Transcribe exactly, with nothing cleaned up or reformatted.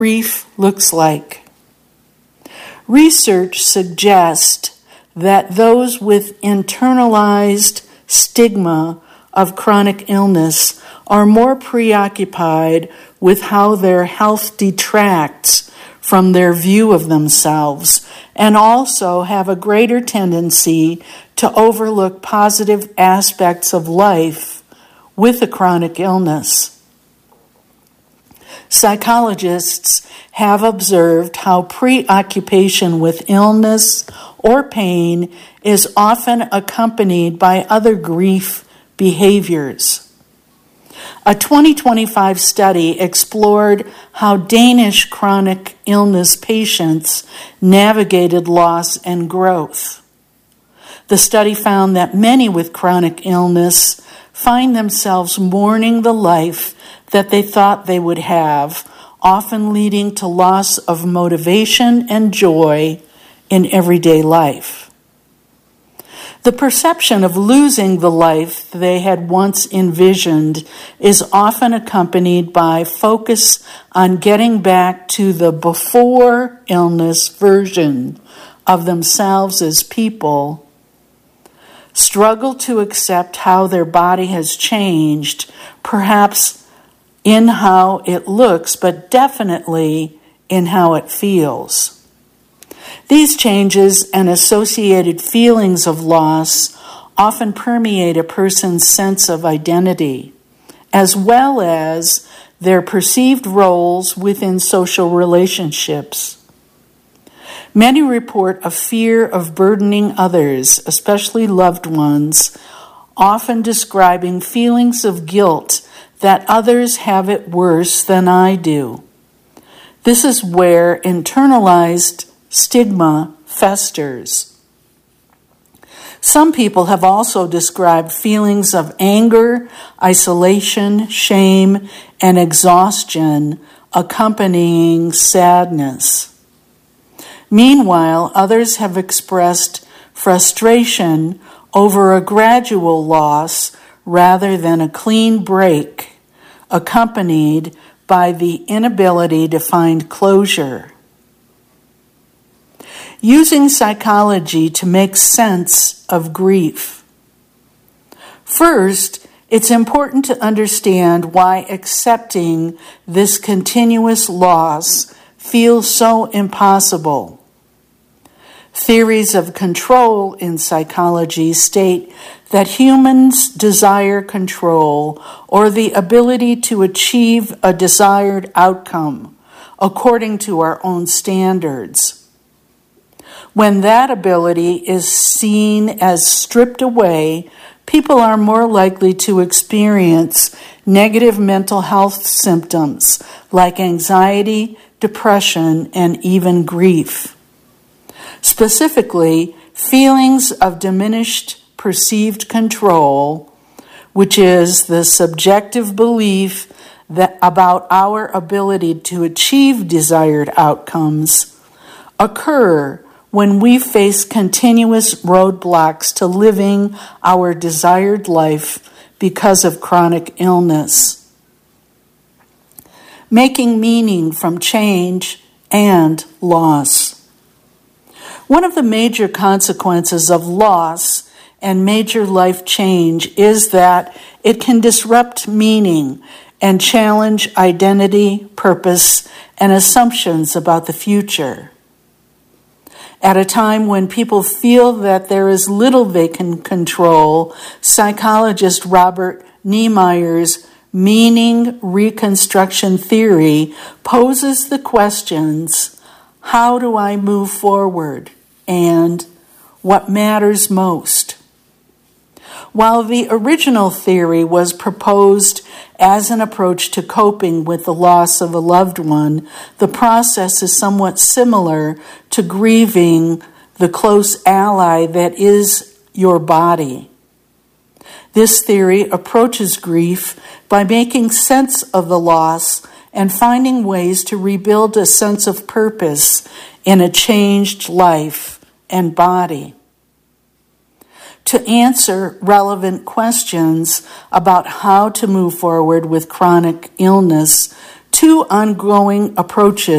grief looks like. Research suggests that those with internalized stigma of chronic illness are more preoccupied with how their health detracts from their view of themselves, and also have a greater tendency to overlook positive aspects of life with a chronic illness. Psychologists have observed how preoccupation with illness or pain is often accompanied by other grief behaviors. A twenty twenty-five study explored how Danish chronic illness patients navigated loss and growth. The study found that many with chronic illness find themselves mourning the life that they thought they would have, often leading to loss of motivation and joy in everyday life. The perception of losing the life they had once envisioned is often accompanied by focus on getting back to the before illness version of themselves as people, struggle to accept how their body has changed, perhaps in how it looks, but definitely in how it feels. These changes and associated feelings of loss often permeate a person's sense of identity, as well as their perceived roles within social relationships. Many report a fear of burdening others, especially loved ones, often describing feelings of guilt that others have it worse than I do. This is where internalized stigma festers. Some people have also described feelings of anger, isolation, shame, and exhaustion accompanying sadness. Meanwhile, others have expressed frustration over a gradual loss rather than a clean break, accompanied by the inability to find closure. Using psychology to make sense of grief. First, it's important to understand why accepting this continuous loss feels so impossible. Theories of control in psychology state that humans desire control or the ability to achieve a desired outcome according to our own standards. When that ability is seen as stripped away, people are more likely to experience negative mental health symptoms like anxiety, depression, and even grief. Specifically, feelings of diminished perceived control, which is the subjective belief that about our ability to achieve desired outcomes, occur when we face continuous roadblocks to living our desired life because of chronic illness. Making meaning from change and loss. One of the major consequences of loss and major life change is that it can disrupt meaning and challenge identity, purpose, and assumptions about the future. At a time when people feel that there is little they can control, psychologist Robert Niemeyer's meaning reconstruction theory poses the questions, how do I move forward? And what matters most? While the original theory was proposed as an approach to coping with the loss of a loved one, the process is somewhat similar to grieving the close ally that is your body. This theory approaches grief by making sense of the loss and finding ways to rebuild a sense of purpose in a changed life and body. To answer relevant questions about how to move forward with chronic illness, two ongoing approaches